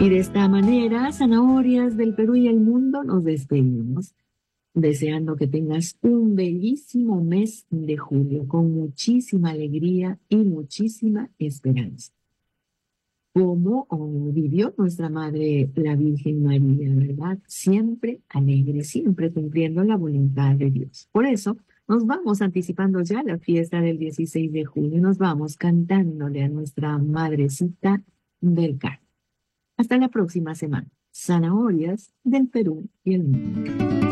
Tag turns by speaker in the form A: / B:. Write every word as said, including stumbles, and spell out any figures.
A: Y de esta manera, zanahorias del Perú y el mundo, nos despedimos, deseando que tengas un bellísimo mes de julio con muchísima alegría y muchísima esperanza. Como oh, vivió nuestra Madre, la Virgen María, ¿verdad? Siempre alegre, siempre cumpliendo la voluntad de Dios. Por eso, nos vamos anticipando ya la fiesta del dieciséis de julio. Nos vamos cantándole a nuestra Madrecita del Carmen. Hasta la próxima semana. Zanahorias del Perú y el mundo.